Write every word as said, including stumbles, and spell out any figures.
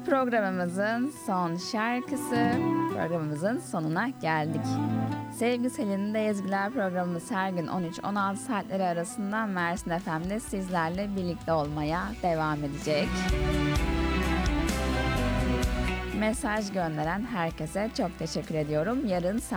programımızın son şarkısı, programımızın sonuna geldik. Sevgili Selin'in de Ezgiler programımız her gün on üç on altı saatleri arasında Mersin F M'de sizlerle birlikte olmaya devam edecek. Mesaj gönderen herkese çok teşekkür ediyorum. Yarın